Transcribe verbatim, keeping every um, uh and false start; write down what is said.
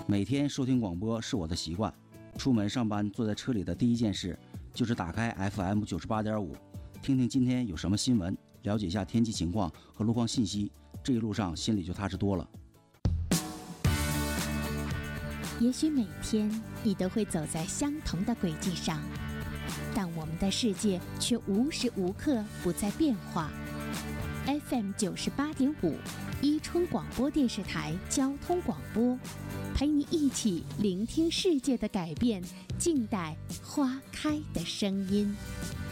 每天收听广播是我的习惯，出门上班坐在车里的第一件事就是打开 F M 九十八点五，听听今天有什么新闻，了解一下天气情况和路况信息，这一路上心里就踏实多了。 也许每天你都会走在相同的轨迹上，但我们的世界却无时无刻不在变化。F M 九十八点五，伊春广播电视台交通广播，陪你一起聆听世界的改变，静待花开的声音。